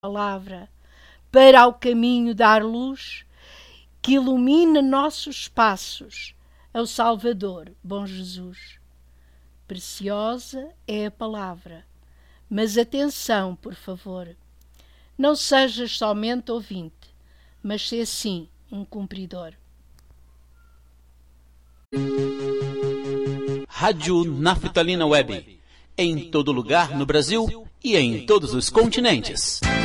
palavra, para ao caminho dar luz, que ilumina nossos passos, ao Salvador, bom Jesus. Preciosa é a palavra, mas atenção, por favor, não sejas somente ouvinte, mas sê sim um cumpridor. Rádio Naftalina Web, em todo lugar no Brasil e em todos os continentes.